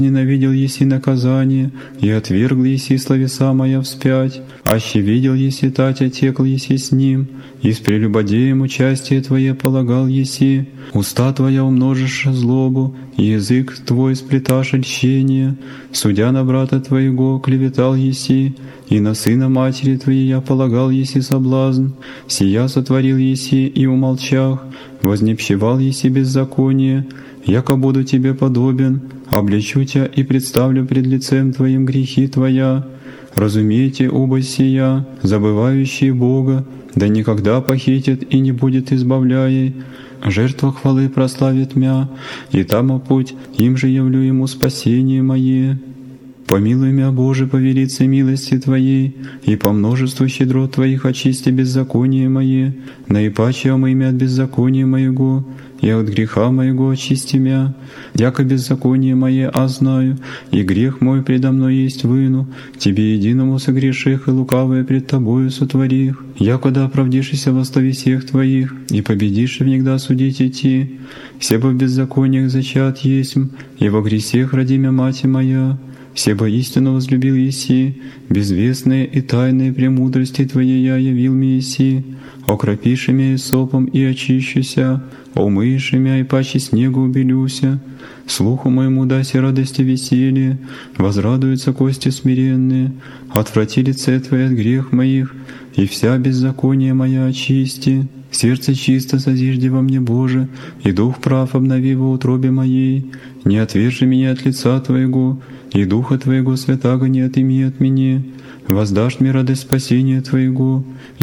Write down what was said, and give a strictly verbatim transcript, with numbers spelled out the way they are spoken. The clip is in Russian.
Ненавидел еси наказание, и отвергл еси словеса моя вспять, аще видел еси тать, отекл еси с ним, и с прелюбодеем участие Твое полагал еси. Уста Твоя умножишь злобу, и язык Твой сплеташь льщение. Судя на брата Твоего, клеветал еси, и на сына матери Твоей я полагал еси соблазн. Сия сотворил еси и умолчах, вознепщевал еси беззаконие. Яко буду Тебе подобен, обличу Тебя и представлю пред лицем Твоим грехи Твоя. Разумейте оба сия, забывающие Бога, да никогда похитит и не будет избавляей. Жертва хвалы прославит мя, и там путь, им же явлю ему спасение мое. Помилуй мя, Боже, по велице милости Твоей, и по множеству щедрот Твоих очисти беззаконие мое, наипаче омый мя от беззакония моего, и от греха моего очисти мя, яко беззаконие мое а знаю, и грех мой предо мной есть выну, Тебе единому согреших и лукавое пред Тобою сотворих, якода оправдишься во славе всех Твоих, и победишь внегда судить идти, себо в беззакониях зачат есмь, и во гресех роди мя мати моя. Себо истину возлюбил еси, безвестные и тайные премудрости Твоей я явил мне еси, окропиши мя сопом и очищуся, умыешь мя и паче снегу убелюся. Слуху моему даси радости веселье, возрадуются кости смиренные, отврати лице Твое от грех моих, и вся беззаконие моя очисти. Сердце чисто созижди во мне, Боже, и дух прав обнови во утробе моей. Не отвержи меня от лица Твоего, и Духа Твоего Святаго не отыми от меня. Воздашь мне радость спасения Твоего,